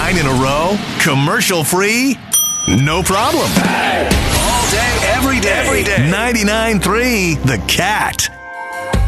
9 in a row, commercial free, no problem. All day, every day. 99.3 The Cat.